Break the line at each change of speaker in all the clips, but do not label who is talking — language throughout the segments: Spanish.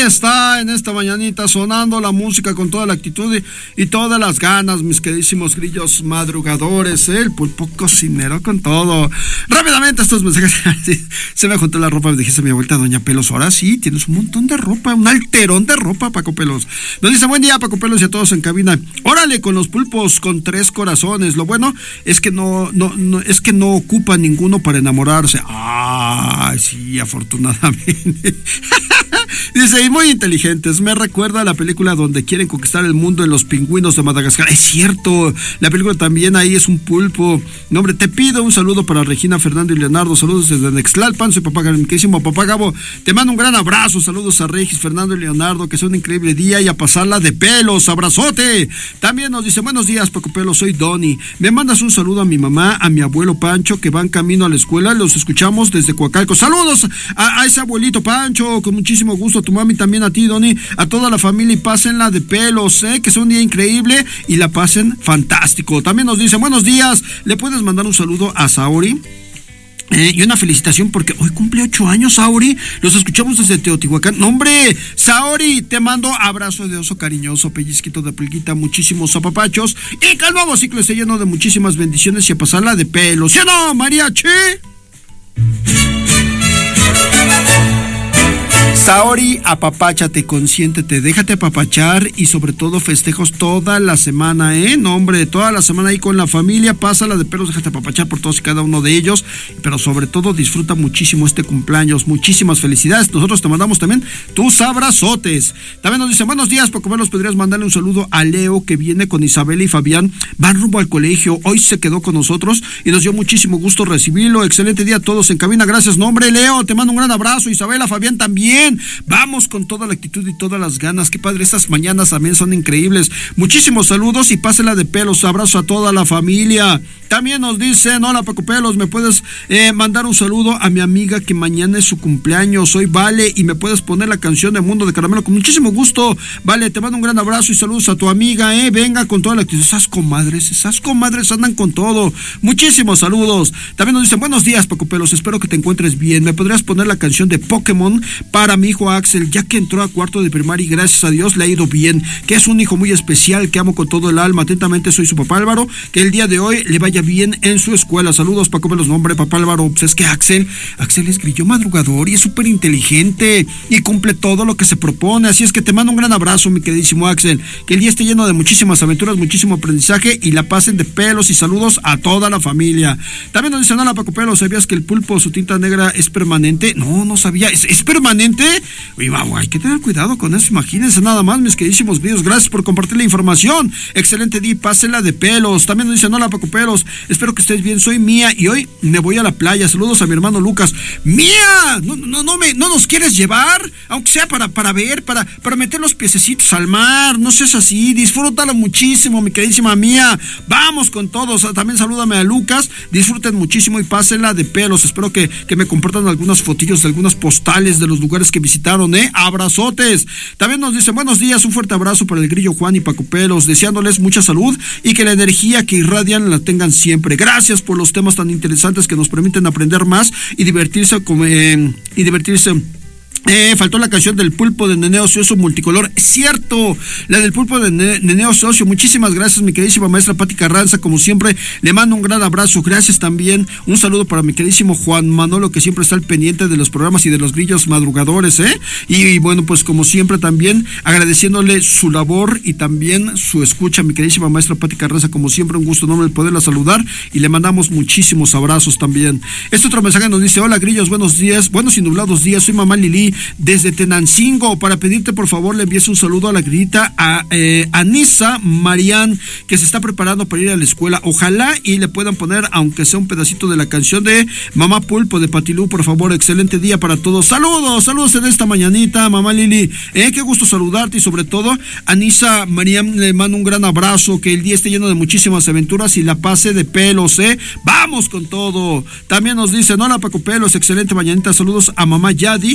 está en esta mañanita sonando la música con toda la actitud y todas las ganas, mis queridísimos grillos madrugadores, el pulpo cocinero con todo. Rápidamente estos mensajes, se me juntó la ropa, me dijiste a mi vuelta, doña Pelos, ahora sí, tienes un montón de ropa, un alterón de ropa, Paco Pelos. Nos dice, buen día, Paco Pelos, y a todos en cabina. Órale con los pulpos con 3 corazones, lo bueno es que no ocupa ninguno para enamorarse. Ah, sí, afortunadamente. Dice, y muy inteligentes, me recuerda a la película donde quieren conquistar el mundo en los pingüinos de Madagascar. Es cierto, la película también ahí es un pulpo. No, hombre, te pido un saludo para Regina, Fernando y Leonardo, saludos desde Nextlalpan, soy papá, mi queridísimo papá Gabo, te mando un gran abrazo, saludos a Regis, Fernando y Leonardo, que sea un increíble día y a pasarla de pelos, abrazote. También nos dice, buenos días, Paco Pelos, soy Donny, me mandas un saludo a mi mamá, a mi abuelo Pancho, que van camino a la escuela, los escuchamos desde Coacalco. Saludos a ese abuelito Pancho, con muchísimo gusto, a tu mami, también a ti, Donny, a toda la familia, y pásenla de pelos, que sea un día increíble y la pasen fantástico. También nos dice, buenos días, le puedes mandar un saludo a Saori y una felicitación porque hoy cumple 8 años, Saori, los escuchamos desde Teotihuacán. No, hombre, Saori, te mando abrazo de oso cariñoso, pellizquito de pulguita, muchísimos zapapachos, y que el nuevo ciclo esté lleno de muchísimas bendiciones y a pasarla de pelos, ¿sí o no, mariachi? Saori, apapáchate, consiéntete, déjate apapachar y sobre todo festejos toda la semana, No, hombre, toda la semana ahí con la familia, pásala de pelos, déjate apapachar por todos y cada uno de ellos, pero sobre todo disfruta muchísimo este cumpleaños, muchísimas felicidades. Nosotros te mandamos también tus abrazotes. También nos dicen, buenos días, Paco Pelos, podrías mandarle un saludo a Leo, que viene con Isabela y Fabián, van rumbo al colegio, hoy se quedó con nosotros y nos dio muchísimo gusto recibirlo. Excelente día a todos en cabina, gracias. No, hombre, Leo, te mando un gran abrazo, Isabela, Fabián también. Vamos con toda la actitud y todas las ganas. Qué padre, estas mañanas también son increíbles. Muchísimos saludos y pásela de pelos. Abrazo a toda la familia. También nos dicen, hola Paco Pelos, me puedes mandar un saludo a mi amiga que mañana es su cumpleaños. Soy Vale y me puedes poner la canción de Mundo de Caramelo con muchísimo gusto. Vale, te mando un gran abrazo y saludos a tu amiga, venga con toda la actitud. Esas comadres andan con todo. Muchísimos saludos. También nos dicen, buenos días Paco Pelos, espero que te encuentres bien. ¿Me podrías poner la canción de Pokémon para mi hijo Axel, ya que entró a 4º de primaria y gracias a Dios le ha ido bien, que es un hijo muy especial, que amo con todo el alma? Atentamente soy su papá Álvaro, que el día de hoy le vaya bien en su escuela. Saludos, Paco Pelos. Nombre, papá Álvaro, pues es que Axel es grillo madrugador y es súper inteligente y cumple todo lo que se propone, así es que te mando un gran abrazo, mi queridísimo Axel, que el día esté lleno de muchísimas aventuras, muchísimo aprendizaje y la pasen de pelos, y saludos a toda la familia. También nos dicen, hola Paco Pelos, ¿sabías que el pulpo, su tinta negra es permanente? No sabía, ¿es permanente? Oye, hay que tener cuidado con eso, imagínense nada más, mis queridísimos grillos, gracias por compartir la información, excelente día, pásela de pelos. También nos dicen, hola Paco Pelos, espero que estés bien, soy Mía y hoy me voy a la playa, saludos a mi hermano Lucas. Mía, no nos quieres llevar, aunque sea para meter los piececitos al mar, no seas así, disfrútalo muchísimo, mi queridísima Mía, vamos con todos. También salúdame a Lucas, disfruten muchísimo y pásenla de pelos. Espero que me compartan algunas fotillos de algunas postales de los lugares que visitaron, abrazotes. También nos dicen, buenos días, un fuerte abrazo para el grillo Juan y Paco Pelos, deseándoles mucha salud y que la energía que irradian la tengan siempre. Gracias por los temas tan interesantes que nos permiten aprender más y divertirse. Faltó la canción del pulpo de Nene Ocioso multicolor, cierto, la del pulpo de Nene Ocioso. Muchísimas gracias, mi queridísima maestra Pati Carranza, como siempre, le mando un gran abrazo. Gracias también, un saludo para mi queridísimo Juan Manolo, que siempre está al pendiente de los programas y de los grillos madrugadores, y bueno, pues como siempre también agradeciéndole su labor y también su escucha, mi queridísima maestra Pati Carranza, como siempre, un gusto enorme poderla saludar y le mandamos muchísimos abrazos también. Este otro mensaje nos dice, hola grillos, buenos días, buenos y nublados días, soy mamá Lili desde Tenancingo, para pedirte por favor le envíes un saludo a la grillita a Anisa Marián, que se está preparando para ir a la escuela, ojalá y le puedan poner aunque sea un pedacito de la canción de Mamá Pulpo de Patilú, por favor. Excelente día para todos, saludos en esta mañanita, mamá Lili, qué gusto saludarte, y sobre todo Anisa Marián, le mando un gran abrazo, que el día esté lleno de muchísimas aventuras y la pase de pelos, vamos con todo. También nos dicen, hola Paco Pelos, excelente mañanita, saludos a mamá Yadi y en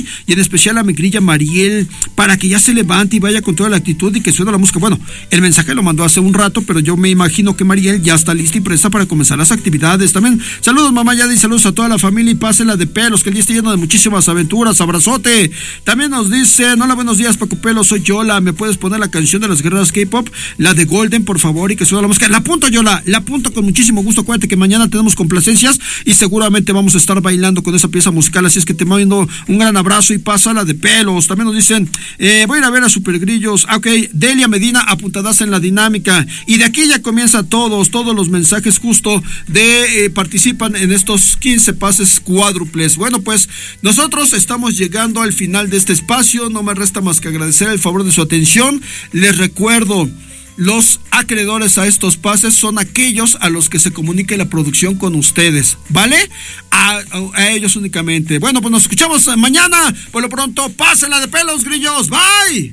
especial a mi grilla Mariel, para que ya se levante y vaya con toda la actitud y que suene la música. Bueno, el mensaje lo mandó hace un rato, pero yo me imagino que Mariel ya está lista y presta para comenzar las actividades. También saludos mamá Yadi, saludos a toda la familia y pásela de pelos, que el día esté lleno de muchísimas aventuras. Abrazote. También nos dicen, hola, buenos días Paco Pelo, soy Yola, ¿me puedes poner la canción de las guerreras K-pop? La de Golden, por favor, y que suene la música. La apunto Yola, la apunto con muchísimo gusto. Acuérdate que mañana tenemos complacencias y seguramente vamos a estar bailando con esa pieza musical, así es que te mando un gran abrazo y pásala de pelos. También nos dicen, voy a ir a ver a Supergrillos. Ok, Delia Medina, apuntadas en la dinámica. Y de aquí ya comienza todos los mensajes justo de participan en estos 15 pases cuádruples. Bueno, pues nosotros estamos llegando al final de este espacio. No me resta más que agradecer el favor de su atención. Les recuerdo, los acreedores a estos pases son aquellos a los que se comunique la producción con ustedes, ¿vale? A ellos únicamente. Bueno, pues nos escuchamos mañana. Por lo pronto, pásenla de pelos, grillos. Bye.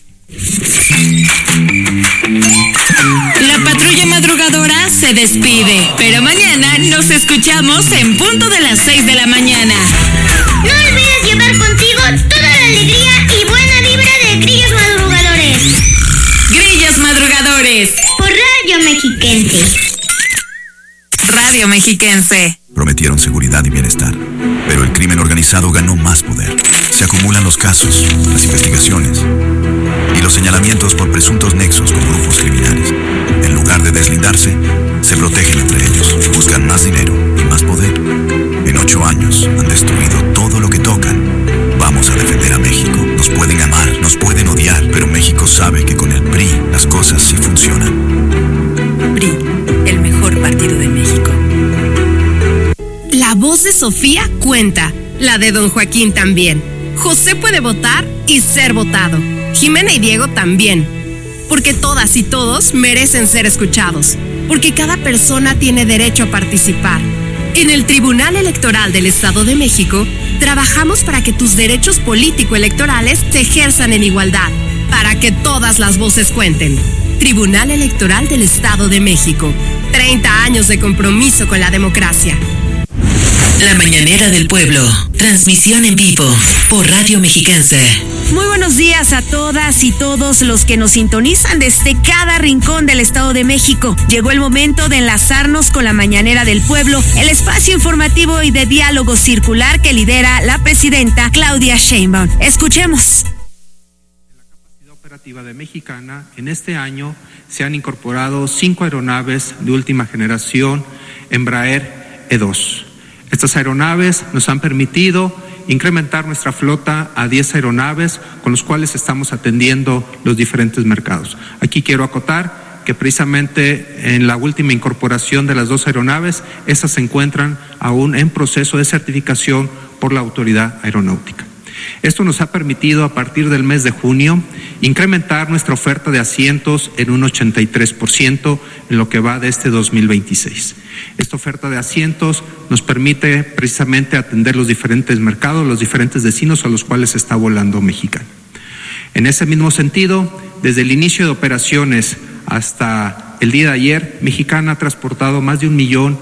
La patrulla madrugadora se despide, pero mañana nos escuchamos en punto de las 6 de la mañana.
No olvides llevar contigo toda la alegría y buena vibra de Grillos Madrugadores.
Grillos Madrugadores.
Por Radio Mexiquense.
Radio Mexiquense.
Prometieron seguridad y bienestar, pero el crimen organizado ganó más poder. Se acumulan los casos, las investigaciones y los señalamientos por presuntos nexos con grupos criminales. En lugar de deslindarse, se protegen entre ellos, buscan más dinero y más poder. En 8 años han destruido todo lo que tocan. Vamos a defender a México. Nos pueden amar, nos pueden odiar, pero México sabe que con el PRI las cosas sí funcionan.
PRI, el mejor partido de México.
La voz de Sofía cuenta, la de don Joaquín también. José puede votar y ser votado. Jimena y Diego también. Porque todas y todos merecen ser escuchados. Porque cada persona tiene derecho a participar. En el Tribunal Electoral del Estado de México, trabajamos para que tus derechos político-electorales se ejerzan en igualdad. Para que todas las voces cuenten. Tribunal Electoral del Estado de México. 30 años de compromiso con la democracia.
La Mañanera del Pueblo. Transmisión en vivo por Radio Mexiquense.
Muy buenos días a todas y todos los que nos sintonizan desde cada rincón del Estado de México. Llegó el momento de enlazarnos con la Mañanera del Pueblo, el espacio informativo y de diálogo circular que lidera la presidenta Claudia Sheinbaum. Escuchemos.
En la capacidad operativa de Mexicana, en este año se han incorporado 5 aeronaves de última generación Embraer E2. Estas aeronaves nos han permitido incrementar nuestra flota a 10 aeronaves con los cuales estamos atendiendo los diferentes mercados. Aquí quiero acotar que precisamente en la última incorporación de las 2 aeronaves, estas se encuentran aún en proceso de certificación por la Autoridad Aeronáutica. Esto nos ha permitido a partir del mes de junio incrementar nuestra oferta de asientos en un 83% en lo que va de este 2026. Esta oferta de asientos nos permite precisamente atender los diferentes mercados, los diferentes destinos a los cuales está volando Mexicana. En ese mismo sentido, desde el inicio de operaciones hasta el día de ayer, Mexicana ha transportado más de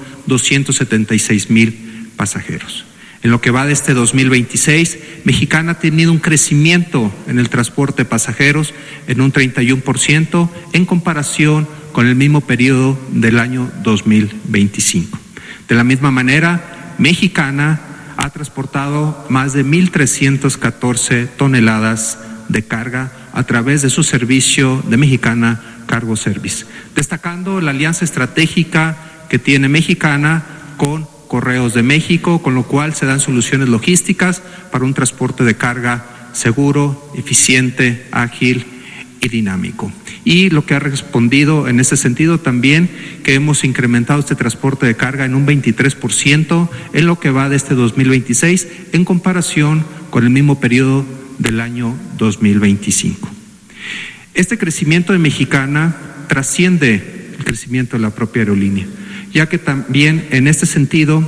1.276.000 pasajeros. En lo que va de este 2026, Mexicana ha tenido un crecimiento en el transporte de pasajeros en un 31% en comparación con el mismo periodo del año 2025. De la misma manera, Mexicana ha transportado más de 1.314 toneladas de carga a través de su servicio de Mexicana Cargo Service, destacando la alianza estratégica que tiene Mexicana con Correos de México, con lo cual se dan soluciones logísticas para un transporte de carga seguro, eficiente, ágil y dinámico. Y lo que ha respondido en ese sentido también, que hemos incrementado este transporte de carga en un 23% en lo que va de este 2026 en comparación con el mismo periodo del año 2025. Este crecimiento de Mexicana trasciende el crecimiento de la propia aerolínea, ya que también en este sentido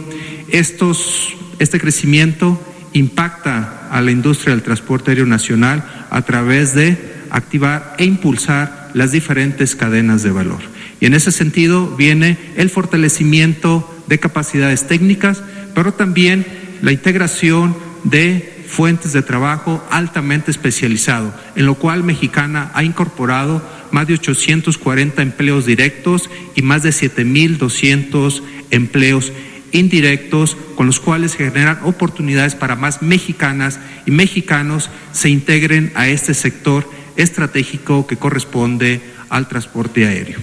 este crecimiento impacta a la industria del transporte aéreo nacional a través de activar e impulsar las diferentes cadenas de valor. Y en ese sentido viene el fortalecimiento de capacidades técnicas, pero también la integración de fuentes de trabajo altamente especializado, en lo cual Mexicana ha incorporado más de 840 empleos directos y más de 7,200 empleos indirectos, con los cuales se generan oportunidades para más mexicanas y mexicanos se integren a este sector estratégico que corresponde al transporte aéreo.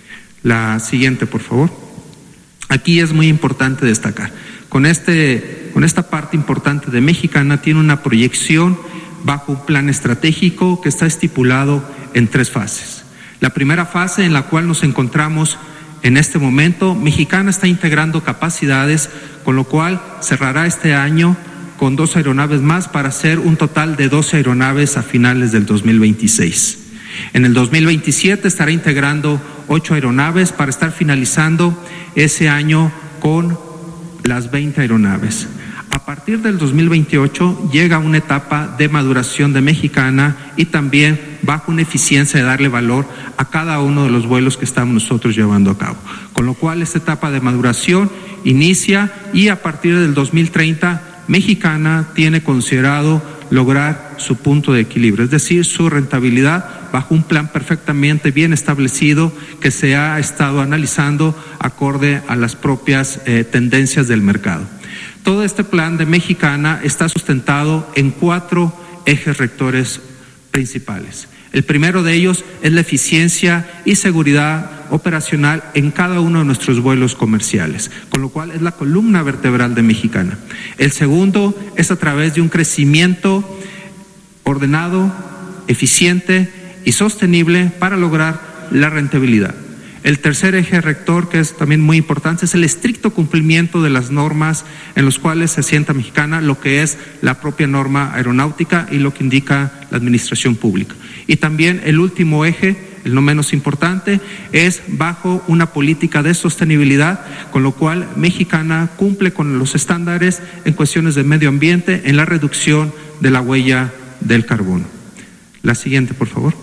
La siguiente, por favor. Aquí es muy importante destacar. Con esta parte importante de Mexicana tiene una proyección bajo un plan estratégico que está estipulado en 3 fases. La primera fase, en la cual nos encontramos en este momento, Mexicana está integrando capacidades, con lo cual cerrará este año con 2 aeronaves más para hacer un total de 12 aeronaves a finales del 2026. En el 2027 estará integrando 8 aeronaves para estar finalizando ese año con las 20 aeronaves. A partir del 2028 llega una etapa de maduración de Mexicana y también bajo una eficiencia de darle valor a cada uno de los vuelos que estamos nosotros llevando a cabo. Con lo cual esta etapa de maduración inicia y a partir del 2030 Mexicana tiene considerado lograr su punto de equilibrio, es decir, su rentabilidad bajo un plan perfectamente bien establecido que se ha estado analizando acorde a las propias tendencias del mercado. Todo este plan de Mexicana está sustentado en 4 ejes rectores principales. El primero de ellos es la eficiencia y seguridad operacional en cada uno de nuestros vuelos comerciales, con lo cual es la columna vertebral de Mexicana. El segundo es a través de un crecimiento ordenado, eficiente y sostenible para lograr la rentabilidad. El tercer eje rector, que es también muy importante, es el estricto cumplimiento de las normas en los cuales se asienta Mexicana, lo que es la propia norma aeronáutica y lo que indica la administración pública. Y también el último eje, el no menos importante, es bajo una política de sostenibilidad, con lo cual Mexicana cumple con los estándares en cuestiones de medio ambiente en la reducción de la huella del carbono. La siguiente, por favor.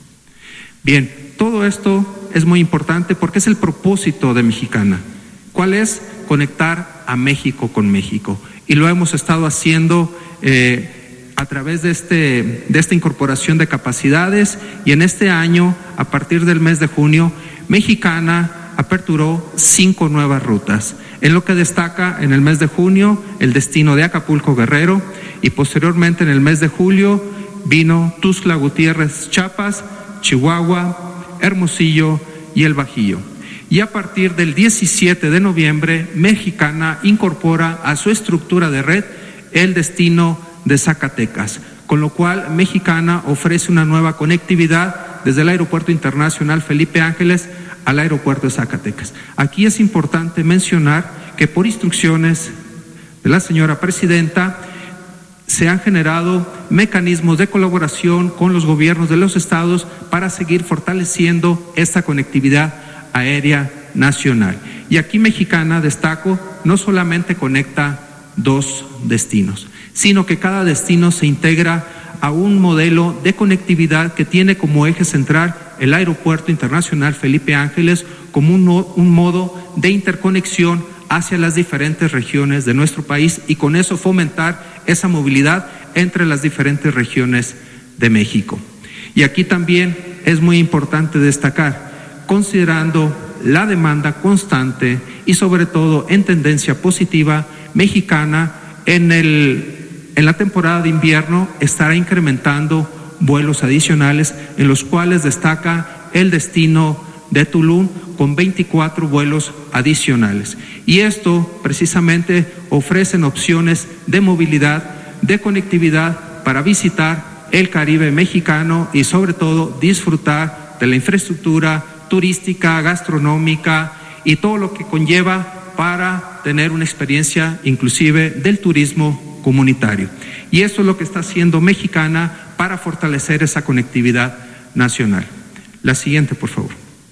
Bien, todo esto es muy importante porque es el propósito de Mexicana. ¿Cuál es? Conectar a México con México. Y lo hemos estado haciendo a través de esta incorporación de capacidades, y en este año, a partir del mes de junio, Mexicana aperturó 5 nuevas rutas, en lo que destaca en el mes de junio el destino de Acapulco Guerrero, y posteriormente en el mes de julio vino Tuxtla Gutiérrez Chiapas, Chihuahua, Hermosillo y El Bajío. Y a partir del 17 de noviembre, Mexicana incorpora a su estructura de red el destino de Zacatecas, con lo cual Mexicana ofrece una nueva conectividad desde el Aeropuerto Internacional Felipe Ángeles al Aeropuerto de Zacatecas. Aquí es importante mencionar que por instrucciones de la señora presidenta se han generado mecanismos de colaboración con los gobiernos de los estados para seguir fortaleciendo esta conectividad aérea nacional. Y aquí Mexicana, destaco, no solamente conecta 2 destinos, sino que cada destino se integra a un modelo de conectividad que tiene como eje central el Aeropuerto Internacional Felipe Ángeles como un modo de interconexión hacia las diferentes regiones de nuestro país, y con eso fomentar esa movilidad entre las diferentes regiones de México. Y aquí también es muy importante destacar, considerando la demanda constante y sobre todo en tendencia positiva, Mexicana en la temporada de invierno estará incrementando vuelos adicionales, en los cuales destaca el destino de Tulum con 24 vuelos adicionales. Y esto precisamente ofrecen opciones de movilidad, de conectividad para visitar el Caribe mexicano y sobre todo disfrutar de la infraestructura turística, gastronómica y todo lo que conlleva para tener una experiencia inclusive del turismo comunitario. Y eso es lo que está haciendo Mexicana para fortalecer esa conectividad nacional. La siguiente, por favor.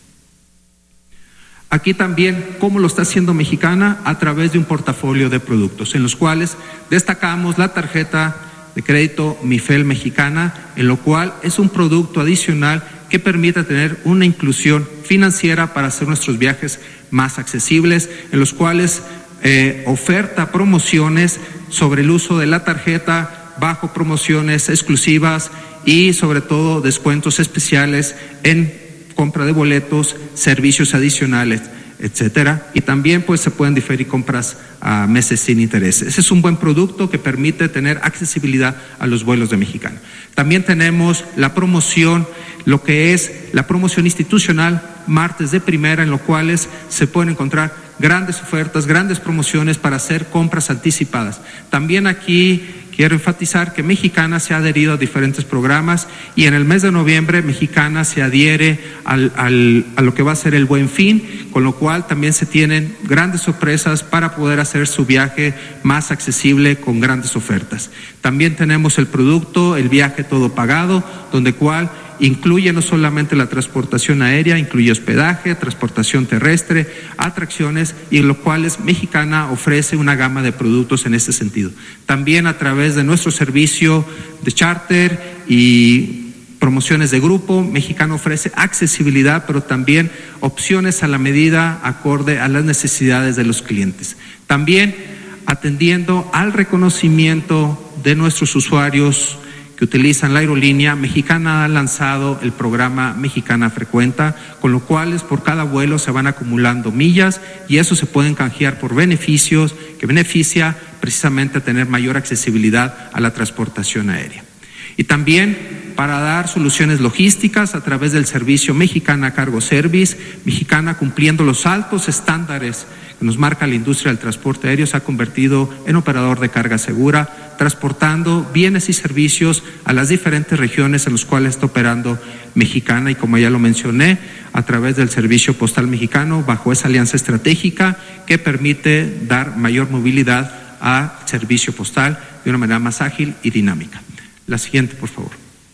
Aquí también, ¿cómo lo está haciendo Mexicana? A través de un portafolio de productos, en los cuales destacamos la tarjeta de crédito MIFEL Mexicana, en lo cual es un producto adicional que permite tener una inclusión financiera para hacer nuestros viajes más accesibles, en los cuales oferta promociones sobre el uso de la tarjeta bajo promociones exclusivas y sobre todo descuentos especiales en compra de boletos, servicios adicionales, etcétera, y también pues se pueden diferir compras a meses sin interés. Ese es un buen producto que permite tener accesibilidad a los vuelos de Mexicana. También tenemos la promoción, lo que es la promoción institucional, martes de primera, en los cuales se pueden encontrar grandes ofertas, grandes promociones para hacer compras anticipadas. También aquí quiero enfatizar que Mexicana se ha adherido a diferentes programas y en el mes de noviembre Mexicana se adhiere a lo que va a ser el Buen Fin, con lo cual también se tienen grandes sorpresas para poder hacer su viaje más accesible con grandes ofertas. También tenemos el producto, el viaje todo pagado, donde cual incluye no solamente la transportación aérea, incluye hospedaje, transportación terrestre, atracciones, y en los cuales Mexicana ofrece una gama de productos en ese sentido. También a través de nuestro servicio de charter y promociones de grupo, Mexicana ofrece accesibilidad, pero también opciones a la medida acorde a las necesidades de los clientes. También atendiendo al reconocimiento de nuestros usuarios que utilizan la aerolínea, Mexicana ha lanzado el programa Mexicana Frecuenta, con lo cual por cada vuelo se van acumulando millas y eso se pueden canjear por beneficios que beneficia precisamente a tener mayor accesibilidad a la transportación aérea. Y también para dar soluciones logísticas a través del servicio Mexicana Cargo Service, Mexicana, cumpliendo los altos estándares que nos marca la industria del transporte aéreo, se ha convertido en operador de carga segura, transportando bienes y servicios a las diferentes regiones en las cuales está operando Mexicana, y como ya lo mencioné, a través del servicio postal mexicano, bajo esa alianza estratégica que permite dar mayor movilidad al servicio postal de una manera más ágil y dinámica. La siguiente, por favor.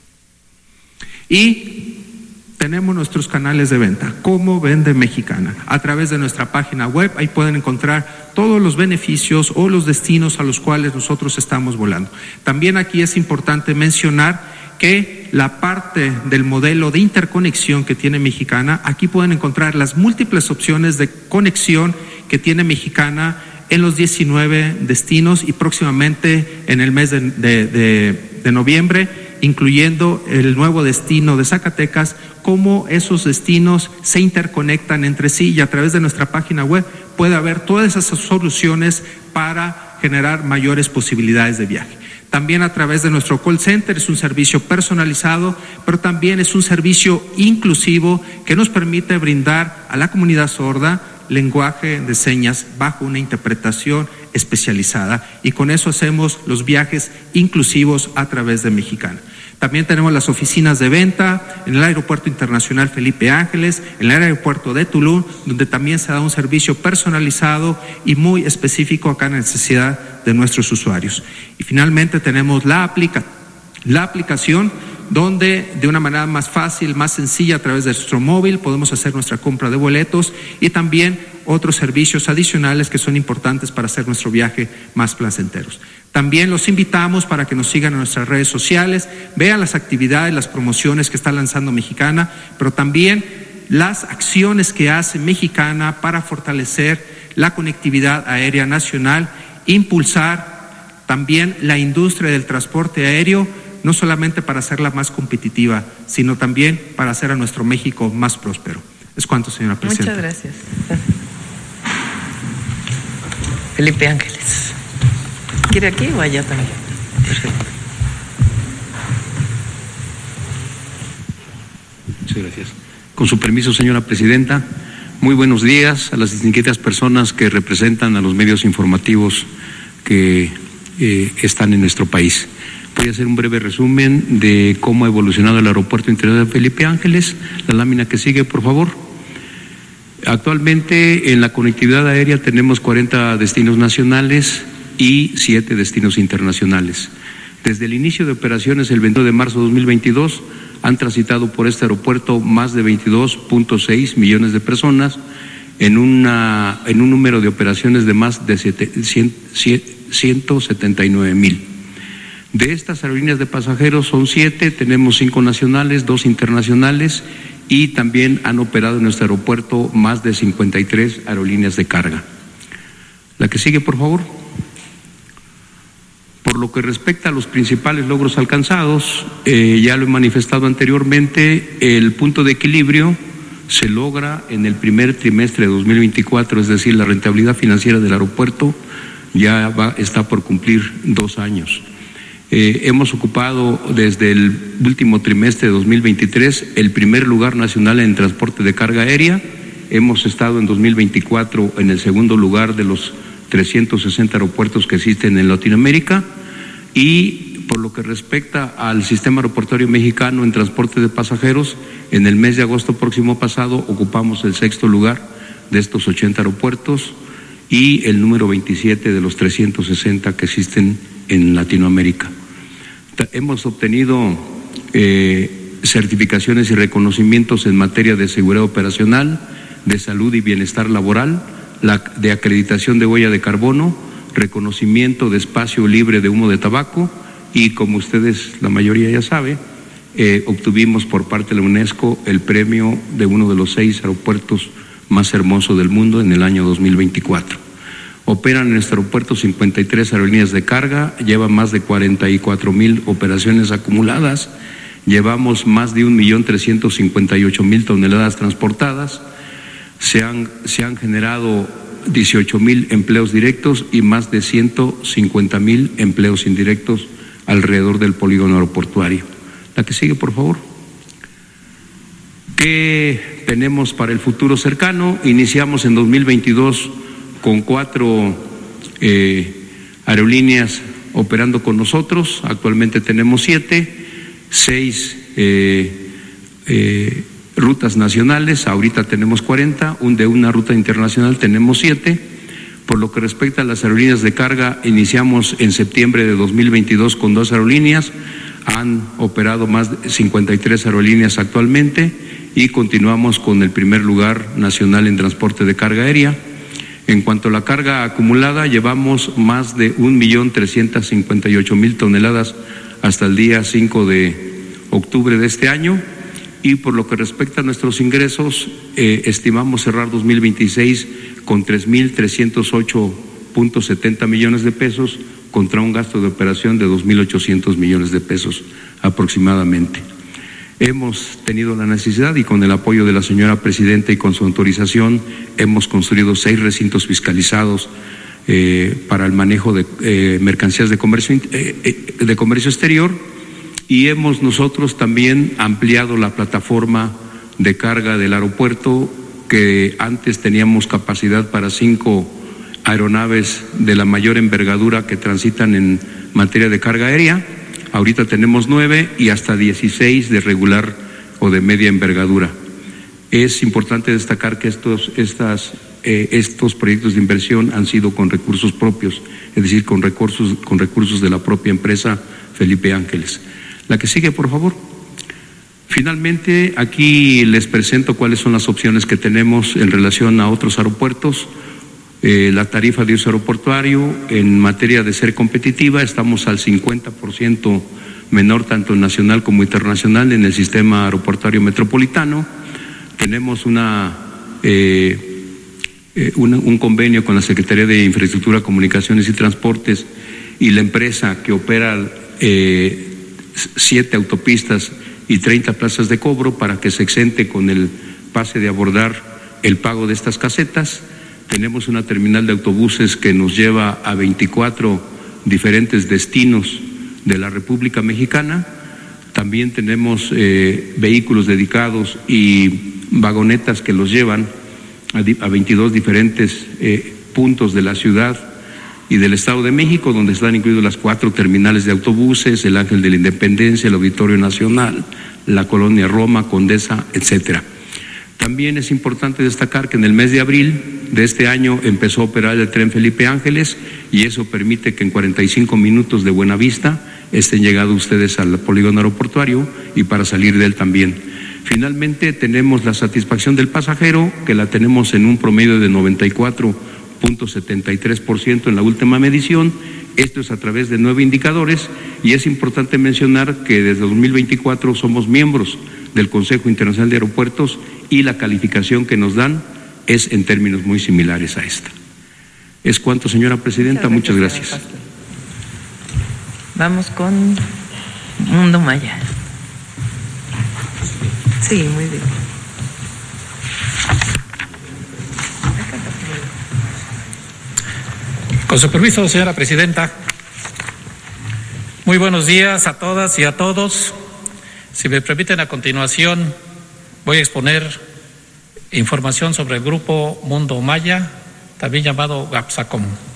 Y tenemos nuestros canales de venta. ¿Cómo vende Mexicana? A través de nuestra página web, ahí pueden encontrar todos los beneficios o los destinos a los cuales nosotros estamos volando. También aquí es importante mencionar que la parte del modelo de interconexión que tiene Mexicana, aquí pueden encontrar las múltiples opciones de conexión que tiene Mexicana en los 19 destinos y próximamente en el mes de noviembre, incluyendo el nuevo destino de Zacatecas, cómo esos destinos se interconectan entre sí, y a través de nuestra página web puede haber todas esas soluciones para generar mayores posibilidades de viaje. También a través de nuestro call center, es un servicio personalizado, pero también es un servicio inclusivo que nos permite brindar a la comunidad sorda lenguaje de señas bajo una interpretación especializada, y con eso hacemos los viajes inclusivos a través de Mexicana. También tenemos las oficinas de venta en el Aeropuerto Internacional Felipe Ángeles, en el Aeropuerto de Tulum, donde también se da un servicio personalizado y muy específico a cada necesidad de nuestros usuarios. Y finalmente tenemos la aplicación, donde de una manera más fácil, más sencilla, a través de nuestro móvil podemos hacer nuestra compra de boletos y también otros servicios adicionales que son importantes para hacer nuestro viaje más placenteros. También los invitamos para que nos sigan en nuestras redes sociales, vean las actividades, las promociones que está lanzando Mexicana, pero también las acciones que hace Mexicana para fortalecer la conectividad aérea nacional, impulsar también la industria del transporte aéreo, no solamente para hacerla más competitiva, sino también para hacer a nuestro México más próspero. Es cuanto, señora presidenta.
Muchas gracias. Felipe Ángeles. ¿Quiere aquí o allá también? Perfecto.
Muchas gracias. Con su permiso, señora presidenta, muy buenos días a las distinguidas personas que representan a los medios informativos que están en nuestro país. Voy a hacer un breve resumen de cómo ha evolucionado el Aeropuerto Internacional de Felipe Ángeles. La lámina que sigue, por favor. Actualmente en la conectividad aérea tenemos 40 destinos nacionales y 7 destinos internacionales. Desde el inicio de operaciones el 22 de marzo de 2022 han transitado por este aeropuerto más de 22.6 millones de personas en un número de operaciones de más de 179,000. De estas aerolíneas de pasajeros son 7, tenemos 5 nacionales, 2 internacionales y también han operado en nuestro aeropuerto más de 53 aerolíneas de carga. La que sigue, por favor. Por Por lo que respecta a los principales logros alcanzados, ya lo he manifestado anteriormente, el punto de equilibrio se logra en el primer trimestre de 2024, es decir, la rentabilidad financiera del aeropuerto ya está por cumplir 2 años. Hemos ocupado desde el último trimestre de 2023 el primer lugar nacional en transporte de carga aérea. Hemos estado en 2024 en el segundo lugar de los 360 aeropuertos que existen en Latinoamérica, y por lo que respecta al sistema aeroportuario mexicano en transporte de pasajeros, en el mes de agosto próximo pasado ocupamos el 6º lugar de estos 80 aeropuertos y el número 27 de los 360 que existen en Latinoamérica. Hemos obtenido certificaciones y reconocimientos en materia de seguridad operacional, de salud y bienestar laboral, de acreditación de huella de carbono, reconocimiento de espacio libre de humo de tabaco, y como ustedes la mayoría ya sabe, obtuvimos por parte de la UNESCO el premio de uno de los 6 aeropuertos más hermosos del mundo en el año 2024. Operan en nuestro aeropuerto 53 aerolíneas de carga, llevan más de 44,000 operaciones acumuladas, llevamos más de 1,358,000 toneladas transportadas, se han generado 18,000 empleos directos y más de 150,000 empleos indirectos alrededor del polígono aeroportuario. La que sigue, por favor. ¿Qué tenemos para el futuro cercano? Iniciamos en 2022 con 4 aerolíneas operando con nosotros. Actualmente tenemos 7, 6 rutas nacionales, ahorita tenemos 40, de una ruta internacional tenemos 7. Por lo que respecta a las aerolíneas de carga, iniciamos en septiembre de 2022 con 2 aerolíneas, han operado más de 53 aerolíneas actualmente y continuamos con el primer lugar nacional en transporte de carga aérea. En cuanto a la carga acumulada, llevamos más de 1,358,000 toneladas hasta el día 5 de octubre de este año. Y por lo que respecta a nuestros ingresos, estimamos cerrar 2026 con 3,308.70 millones de pesos contra un gasto de operación de 2,800 millones de pesos aproximadamente. Hemos tenido la necesidad, y con el apoyo de la señora presidenta y con su autorización, hemos construido 6 recintos fiscalizados para el manejo de mercancías de comercio exterior, y hemos nosotros también ampliado la plataforma de carga del aeropuerto, que antes teníamos capacidad para 5 aeronaves de la mayor envergadura que transitan en materia de carga aérea. Ahorita tenemos 9 y hasta 16 de regular o de media envergadura. Es importante destacar que estos proyectos de inversión han sido con recursos propios, es decir, con recursos de la propia empresa Felipe Ángeles. La que sigue, por favor. Finalmente, aquí les presento cuáles son las opciones que tenemos en relación a otros aeropuertos. La tarifa de uso aeroportuario, en materia de ser competitiva, estamos al 50% menor tanto nacional como internacional en el sistema aeroportuario metropolitano. Tenemos un convenio con la Secretaría de Infraestructura, Comunicaciones y Transportes y la empresa que opera 7 autopistas y 30 plazas de cobro para que se exente con el pase de abordar el pago de estas casetas. Tenemos una terminal de autobuses que nos lleva a 24 diferentes destinos de la República Mexicana. También tenemos vehículos dedicados y vagonetas que los llevan a 22 diferentes puntos de la ciudad y del Estado de México, donde están incluidas las 4 terminales de autobuses, el Ángel de la Independencia, el Auditorio Nacional, la Colonia Roma, Condesa, etcétera. También es importante destacar que en el mes de abril de este año empezó a operar el tren Felipe Ángeles, y eso permite que en 45 minutos de Buenavista estén llegando ustedes al polígono aeroportuario y para salir de él también. Finalmente tenemos la satisfacción del pasajero, que la tenemos en un promedio de 94.73% en la última medición. Esto es a través de 9 indicadores, y es importante mencionar que desde 2024 somos miembros del Consejo Internacional de Aeropuertos y la calificación que nos dan es en términos muy similares a esta. Es cuanto, señora presidenta. Muchas gracias.
Vamos con Mundo Maya. Sí, muy bien.
Con su permiso, señora presidenta. Muy buenos días a todas y a todos. Si me permiten, a continuación voy a exponer información sobre el grupo Mundo Maya, también llamado GAPSACOM.